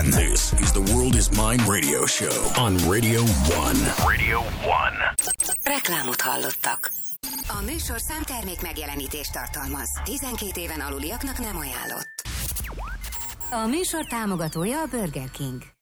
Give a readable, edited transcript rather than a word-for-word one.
10. This is the World is Mine radio show on Radio 1. Radio 1. Reklámot hallottak. A műsorszám termék megjelenítést tartalmaz. 12 éven aluliaknak nem ajánlott. A műsor támogatója a Burger King.